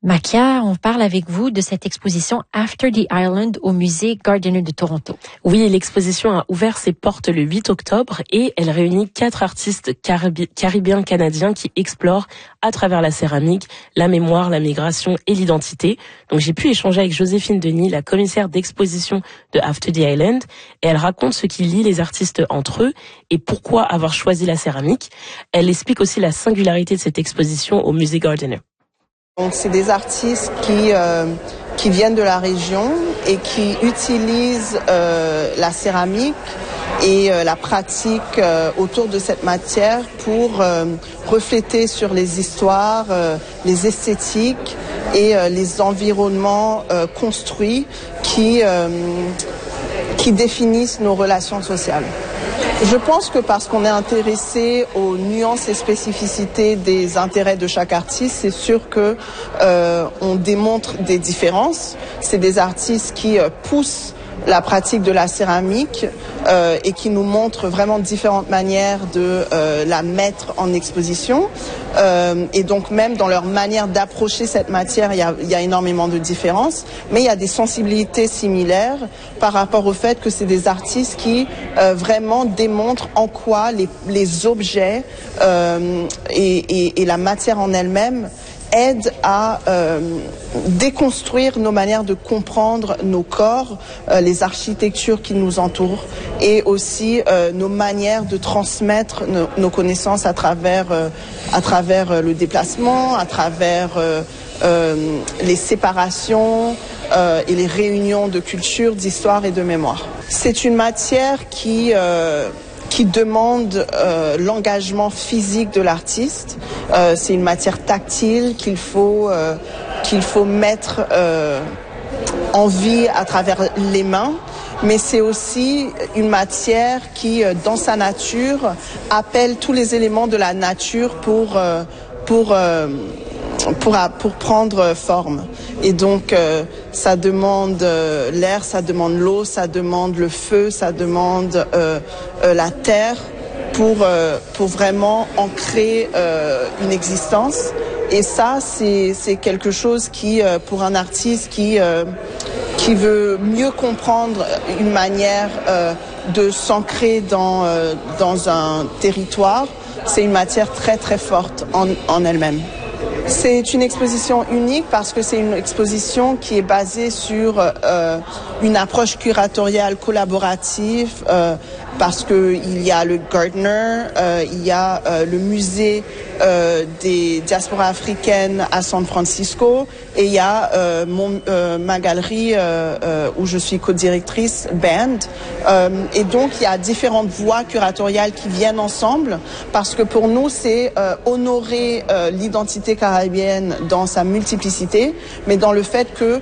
Makia, on parle avec vous de cette exposition After the Island au musée Gardiner de Toronto. Oui, l'exposition a ouvert ses portes le 8 octobre et elle réunit 4 artistes caribéens-canadiens qui explorent à travers la céramique, la mémoire, la migration et l'identité. Donc j'ai pu échanger avec Joséphine Denis, la commissaire d'exposition de After the Island, et elle raconte ce qui lie les artistes entre eux et pourquoi avoir choisi la céramique. Elle explique aussi la singularité de cette exposition au musée Gardiner. Donc c'est des artistes qui viennent de la région et qui utilisent la céramique et la pratique autour de cette matière pour refléter sur les histoires, les esthétiques et les environnements construits qui définissent nos relations sociales. Je pense que parce qu'on est intéressé aux nuances et spécificités des intérêts de chaque artiste, c'est sûr que on démontre des différences. C'est des artistes qui poussent la pratique de la céramique et qui nous montrent vraiment différentes manières de la mettre en exposition. Et donc même dans leur manière d'approcher cette matière, il y a énormément de différences, mais il y a des sensibilités similaires par rapport au fait que c'est des artistes qui vraiment démontrent en quoi les objets et la matière en elle-même aident à déconstruire nos manières de comprendre nos corps, les architectures qui nous entourent et aussi nos manières de transmettre nos connaissances à travers le déplacement, à travers les séparations et les réunions de culture, d'histoire et de mémoire. C'est une matière qui demande l'engagement physique de l'artiste. C'est une matière tactile qu'il faut mettre en vie à travers les mains. Mais c'est aussi une matière qui, dans sa nature, appelle tous les éléments de la nature pour prendre forme. Et donc, ça demande l'air, ça demande l'eau, ça demande le feu, ça demande la terre pour vraiment ancrer une existence. Et ça, c'est quelque chose qui, pour un artiste qui veut mieux comprendre une manière de s'ancrer dans un territoire, c'est une matière très très forte en elle-même. C'est une exposition unique parce que c'est une exposition qui est basée sur une approche curatoriale collaborative parce qu'il y a le Gardiner, il y a le musée des diasporas africaines à San Francisco et il y a ma galerie où je suis co-directrice, Band. Et donc il y a différentes voies curatoriales qui viennent ensemble parce que pour nous c'est honorer l'identité caribéenne dans sa multiplicité, mais dans le fait que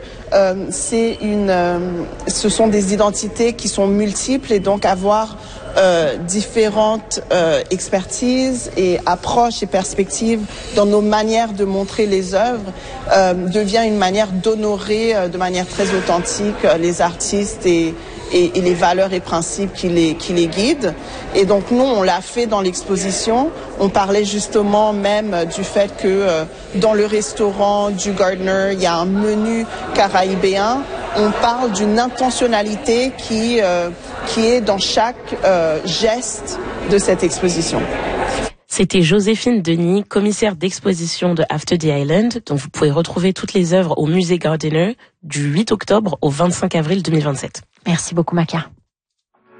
ce sont des identités qui sont multiples et donc avoir différentes expertises et approches et perspectives dans nos manières de montrer les œuvres devient une manière d'honorer de manière très authentique les artistes et les valeurs et principes qui les guident. Et donc nous, on l'a fait dans l'exposition. On parlait justement même du fait que dans le restaurant du Gardiner, il y a un menu caraïbéen. On parle d'une intentionnalité qui est dans chaque geste de cette exposition. C'était Joséphine Denis, commissaire d'exposition de After the Island, dont vous pouvez retrouver toutes les œuvres au musée Gardiner du 8 octobre au 25 avril 2027. Merci beaucoup, Makia.